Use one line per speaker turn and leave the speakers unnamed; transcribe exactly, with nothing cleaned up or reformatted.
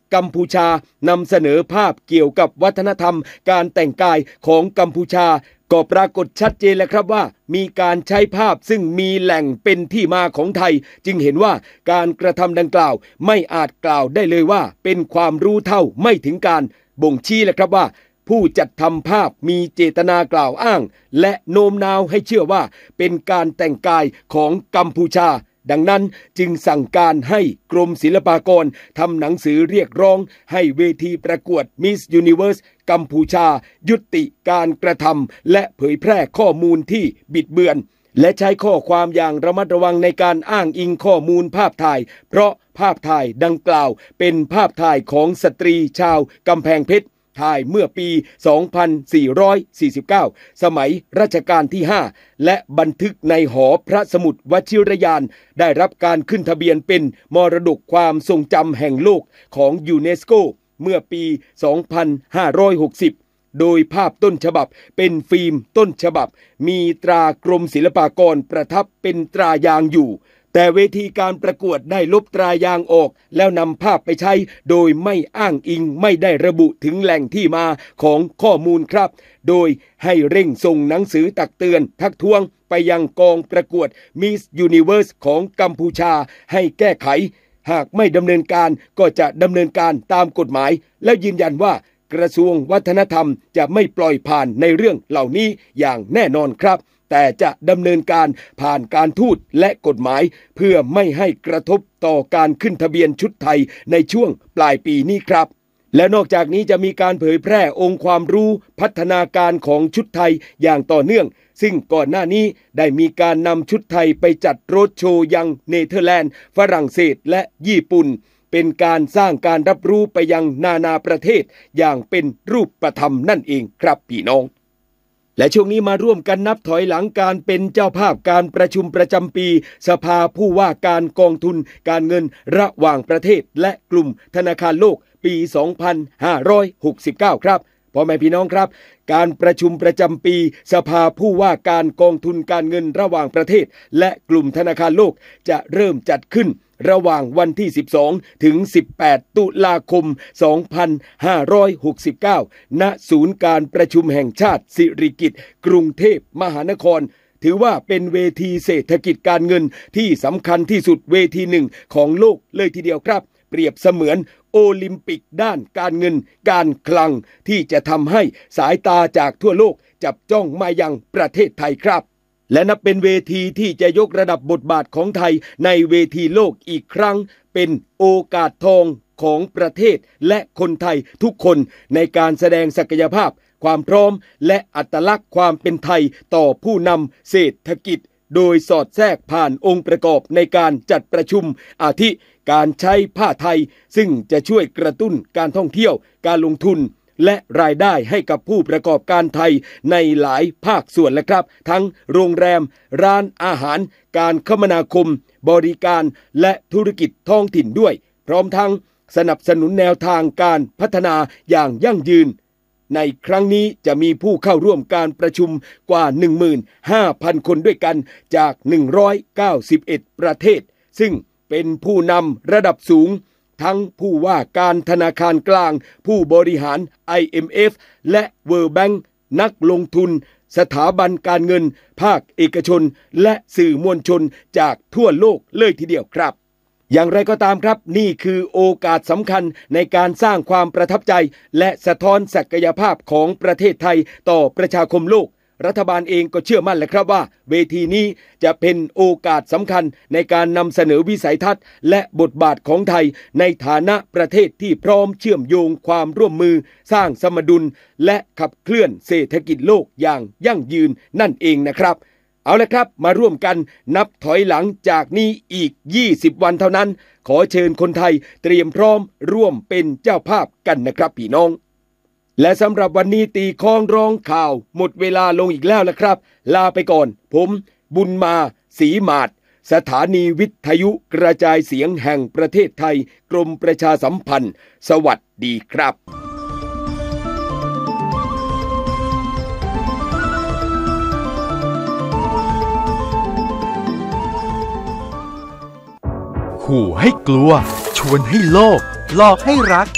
กัมพูชานำเสนอภาพเกี่ยวกับวัฒนธรรมการแต่งกายของกัมพูชาก็ปรากฏชัดเจนแล้วครับว่ามีการใช้ภาพซึ่งมีแหล่งเป็นที่มาของไทยจึงเห็นว่าการกระทำดังกล่าวไม่อาจกล่าวได้เลยว่าเป็นความรู้เท่าไม่ถึงการบ่งชี้แหละครับว่าผู้จัดทำภาพมีเจตนากล่าวอ้างและโน้มน้าวให้เชื่อว่าเป็นการแต่งกายของกัมพูชาดังนั้นจึงสั่งการให้กรมศิลปากรทำหนังสือเรียกร้องให้เวทีประกวด Miss Universe กัมพูชายุติการกระทำและเผยแพร่ข้อมูลที่บิดเบือนและใช้ข้อความอย่างระมัดระวังในการอ้างอิงข้อมูลภาพถ่ายเพราะภาพถ่ายดังกล่าวเป็นภาพถ่ายของสตรีชาวกำแพงเพชรถ่ายเมื่อปี สองพันสี่ร้อยสี่สิบเก้า สมัยรัชกาลที่ ห้า และบันทึกในหอพระสมุดวชิรยานได้รับการขึ้นทะเบียนเป็นมรดกความทรงจำแห่งโลกของยูเนสโกเมื่อปี สองพันห้าร้อยหกสิบ โดยภาพต้นฉบับเป็นฟิล์มต้นฉบับมีตรากรมศิลปากรประทับเป็นตรายางอยู่แต่เวทีการประกวดได้ลบตรายางออกแล้วนำภาพไปใช้โดยไม่อ้างอิงไม่ได้ระบุถึงแหล่งที่มาของข้อมูลครับโดยให้เร่งส่งหนังสือตักเตือนทักท้วงไปยังกองประกวด Miss Universe ของกัมพูชาให้แก้ไขหากไม่ดำเนินการก็จะดำเนินการตามกฎหมายและยืนยันว่ากระทรวงวัฒนธรรมจะไม่ปล่อยผ่านในเรื่องเหล่านี้อย่างแน่นอนครับแต่จะดำเนินการผ่านการทูตและกฎหมายเพื่อไม่ให้กระทบต่อการขึ้นทะเบียนชุดไทยในช่วงปลายปีนี้ครับและนอกจากนี้จะมีการเผยแพร่องค์ความรู้พัฒนาการของชุดไทยอย่างต่อเนื่องซึ่งก่อนหน้านี้ได้มีการนำชุดไทยไปจัดโรดโชว์ยังเนเธอร์แลนด์ฝรั่งเศสและญี่ปุ่นเป็นการสร้างการรับรู้ไปยังนานาประเทศอย่างเป็นรูปธรรมนั่นเองครับพี่น้องและช่วงนี้มาร่วมกันนับถอยหลังการเป็นเจ้าภาพการประชุมประจำปีสภาผู้ว่าการกองทุนการเงินระหว่างประเทศและกลุ่มธนาคารโลกปี สองพันห้าร้อยหกสิบเก้า ครับพ่อแม่พี่น้องครับการประชุมประจำปีสภาผู้ว่าการกองทุนการเงินระหว่างประเทศและกลุ่มธนาคารโลกจะเริ่มจัดขึ้นระหว่างวันที่สิบสองถึงสิบแปดตุลาคมสองพันห้าร้อยหกสิบเก้าณศูนย์การประชุมแห่งชาติสิริกิติ์กรุงเทพมหานครถือว่าเป็นเวทีเศรษฐกิจการเงินที่สำคัญที่สุดเวทีหนึ่งของโลกเลยทีเดียวครับเปรียบเสมือนโอลิมปิกด้านการเงินการคลังที่จะทำให้สายตาจากทั่วโลกจับจ้องมายังประเทศไทยครับและนับเป็นเวทีที่จะยกระดับบทบาทของไทยในเวทีโลกอีกครั้งเป็นโอกาสทองของประเทศและคนไทยทุกคนในการแสดงศักยภาพความพร้อมและอัตลักษณ์ความเป็นไทยต่อผู้นำเศรษฐกิจโดยสอดแทรกผ่านองค์ประกอบในการจัดประชุมอาทิการใช้ผ้าไทยซึ่งจะช่วยกระตุ้นการท่องเที่ยวการลงทุนและรายได้ให้กับผู้ประกอบการไทยในหลายภาคส่วนและครับทั้งโรงแรมร้านอาหารการคมนาคมบริการและธุรกิจท้องถิ่นด้วยพร้อมทั้งสนับสนุนแนวทางการพัฒนาอย่างยั่งยืนในครั้งนี้จะมีผู้เข้าร่วมการประชุมกว่า หนึ่งหมื่นห้าพัน คนด้วยกันจากหนึ่งร้อยเก้าสิบเอ็ดประเทศซึ่งเป็นผู้นำระดับสูงทั้งผู้ว่าการธนาคารกลางผู้บริหาร ไอ เอ็ม เอฟ และ World Bank นักลงทุนสถาบันการเงินภาคเอกชนและสื่อมวลชนจากทั่วโลกเลยทีเดียวครับอย่างไรก็ตามครับนี่คือโอกาสสำคัญในการสร้างความประทับใจและสะท้อนศักยภาพของประเทศไทยต่อประชาคมโลกรัฐบาลเองก็เชื่อมั่นแหละครับว่าเวทีนี้จะเป็นโอกาสสำคัญในการนำเสนอวิสัยทัศน์และบทบาทของไทยในฐานะประเทศที่พร้อมเชื่อมโยงความร่วมมือสร้างสมดุลและขับเคลื่อนเศรษฐกิจโลกอย่างยั่งยืนนั่นเองนะครับเอาละครับมาร่วมกันนับถอยหลังจากนี้อีกยี่สิบวันเท่านั้นขอเชิญคนไทยเตรียมพร้อมร่วมเป็นเจ้าภาพกันนะครับพี่น้องและสำหรับวันนี้ตีคล้องร้องข่าวหมดเวลาลงอีกแล้วละครับลาไปก่อนผมบุญมาศรีมาศสถานีวิทยุกระจายเสียงแห่งประเทศไทยกรมประชาสัมพันธ์สวัสดีครับ
ขู่ให้กลัวชวนให้โลภหลอกให้รัก